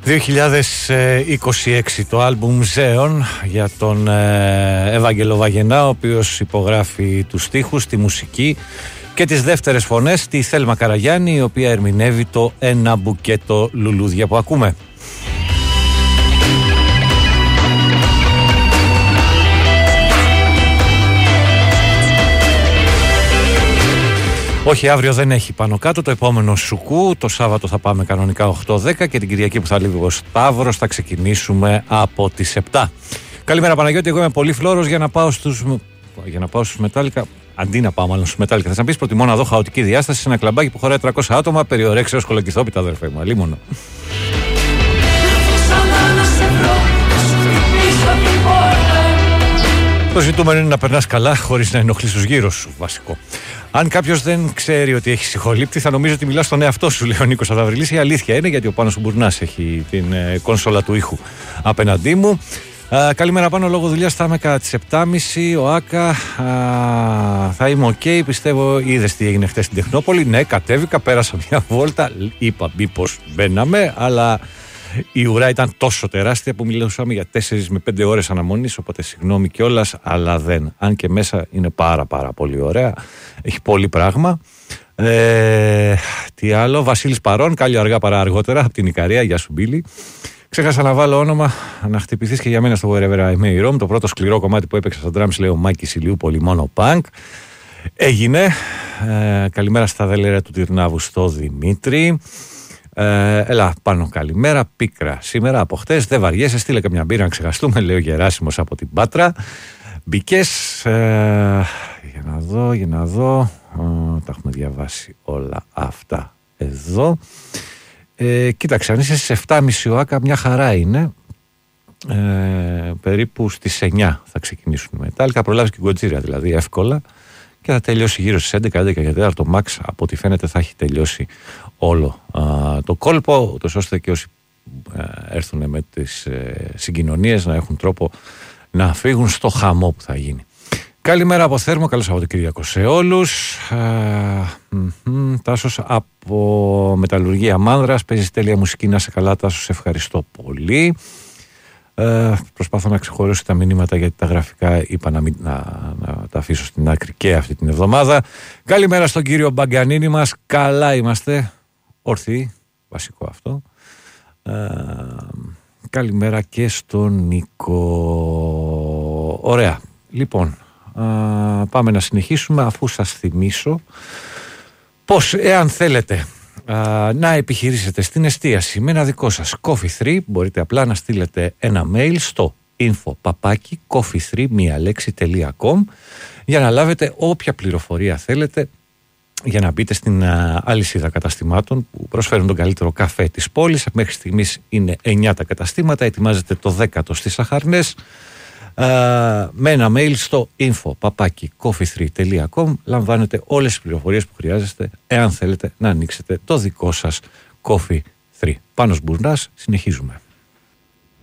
2026 το άλμπουμ Ζέων για τον Ευάγγελο Βαγενά, ο οποίος υπογράφει τους στίχους, τη μουσική και τις δεύτερες φωνές, τη Θέλμα Καραγιάννη, η οποία ερμηνεύει το Ένα μπουκέτο λουλούδια που ακούμε. Όχι, αύριο δεν έχει πάνω κάτω, το επόμενο σουκού, το Σάββατο θα πάμε κανονικά 8-10 και την Κυριακή που θα λείπει ο Σταύρος θα ξεκινήσουμε από τις 7. Καλημέρα Παναγιώτη, εγώ είμαι πολύ φλόρος για να πάω στους Μετάλλικα. Αντί να πάω μάλλον στους Μετάλλικα, θα σας πεις προτιμώ να δω χαοτική διάσταση σε ένα κλαμπάκι που χωράει 300 άτομα, περιορέξεως κολοκυθόπιτα αδερφέ μου, αλίμονο. Το ζητούμενο είναι να περνάς καλά χωρίς να ενοχλείς τους γύρω σου, βασικό. Αν κάποιος δεν ξέρει ότι έχει συγχολήπτη, θα νομίζει ότι μιλάς στον εαυτό σου, λέει ο Νίκος Αδαβριλής. Η αλήθεια είναι, γιατί ο Πάνος Μπουρνάς έχει την κόνσολα του ήχου απέναντί μου. Καλημέρα Πάνο, λόγω δουλειάς θα είμαι κατά τις 7.30. Ο Άκα θα είμαι οκ, πιστεύω. Είδες τι έγινε χτες στην Τεχνόπολη? Ναι, κατέβηκα, πέρασα μια βόλτα. Είπα μήπως μπαίναμε, αλλά η ουρά ήταν τόσο τεράστια που μιλούσαμε για 4 με 5 ώρες αναμονής, οπότε συγγνώμη κιόλας, αλλά δεν. Αν και μέσα είναι πάρα πολύ ωραία, έχει πολύ πράγμα. Τι άλλο, Βασίλης Παρών, κάλλιο αργά παρά αργότερα, από την Ικαρία, γεια σου Μπίλη. Ξέχασα να βάλω όνομα, να χτυπηθείς και για μένα στο Wherever I May Roam, το πρώτο σκληρό κομμάτι που έπαιξα στα drums, λέει ο Μάκης Ηλιούπολη, μόνο punk. Έγινε. Καλημέρα στα δελέρα του Τυρνάβου στο Δημήτρη. Έλα πάνω, καλημέρα. Πίκρα σήμερα από χτες. Δεν βαριέσαι, στείλε και μια μπύρα να ξεχαστούμε, λέει ο Γεράσιμος από την Πάτρα. Μπικές. Για να δω. Τα έχουμε διαβάσει όλα αυτά εδώ. Κοίταξε, αν είσαι στις 7.30 ο Άκα, μια χαρά είναι. Περίπου στις 9 θα ξεκινήσουν μετά. Θα προλάβεις και Γκοτζίρα δηλαδή εύκολα. Και θα τελειώσει γύρω στις 11 και 4 το Max. Από ό,τι φαίνεται θα έχει τελειώσει όλο το κόλπο, ούτως ώστε και όσοι έρθουν με τις συγκοινωνίες να έχουν τρόπο να φύγουν στο χαμό που θα γίνει. Καλημέρα από Θέρμο, καλό Σαββατοκύριακο σε όλους. Τάσος από Μεταλλουργία Μάνδρας, παίζεις τέλεια μουσική, να σε καλά Τάσος, σε ευχαριστώ πολύ. Προσπαθώ να ξεχωρίσω τα μηνύματα γιατί τα γραφικά είπα να τα αφήσω στην άκρη και αυτή την εβδομάδα. Καλημέρα στον κύριο Μπαγκανίνη μας, καλά είμαστε, ορθοί, βασικό αυτό. Καλημέρα και στον Νίκο. Ωραία, λοιπόν, πάμε να συνεχίσουμε, αφού σας θυμίσω πως εάν θέλετε να επιχειρήσετε στην εστίαση με ένα δικό σας Coffee 3, μπορείτε απλά να στείλετε ένα mail στο info@coffee3.com για να λάβετε όποια πληροφορία θέλετε για να μπείτε στην αλυσίδα καταστημάτων που προσφέρουν τον καλύτερο καφέ της πόλης. Μέχρι στιγμής είναι 9 τα καταστήματα, ετοιμάζεται το 10ο στις Αχαρνές. Με ένα mail στο info@coffee3.com λαμβάνετε όλες τις πληροφορίες που χρειάζεστε εάν θέλετε να ανοίξετε το δικό σας Coffee 3. Πάνος Μπουρνάς, συνεχίζουμε.